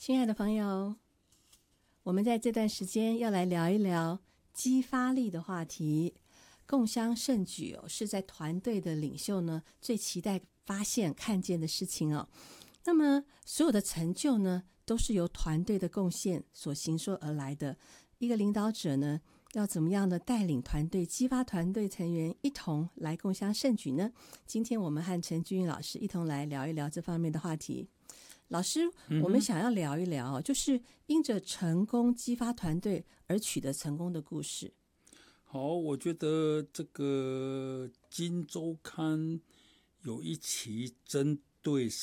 亲爱的朋友，我们在这段时间要来聊一聊激发力的话题。共襄盛举是在团队的领袖呢最期待发现看见的事情哦。那么所有的成就呢都是由团队的贡献所形塑而来的。一个领导者呢要怎么样的带领团队，激发团队成员一同来共襄盛举呢？今天我们和陈君玉老师一同来聊一聊这方面的话题。老师，我们想要聊一聊就是因着成功激发团队而取得成功的故事。 好，我觉得这个《今周刊》有一期针对